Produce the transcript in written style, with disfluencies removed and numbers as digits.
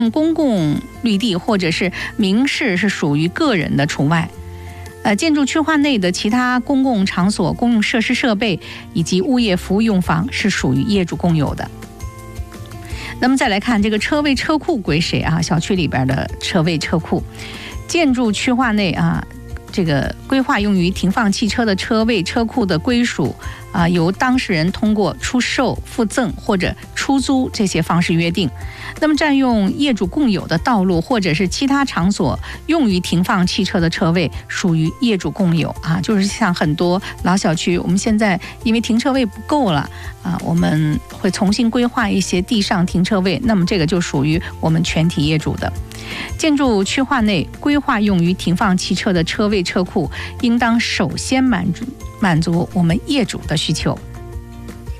公共绿地或者是明示是属于个人的除外。建筑区划内的其他公共场所、公用设施设备以及物业服务用房是属于业主共有的。那么再来看这个车位车库归谁啊？小区里边的车位车库，建筑区划内啊，这个规划用于停放汽车的车位车库的归属由当事人通过出售、附赠或者出租这些方式约定。那么占用业主共有的道路或者是其他场所用于停放汽车的车位属于业主共有就是像很多老小区，我们现在因为停车位不够了我们会重新规划一些地上停车位，那么这个就属于我们全体业主的。建筑区划内规划用于停放汽车的车位车库应当首先满足我们业主的需求。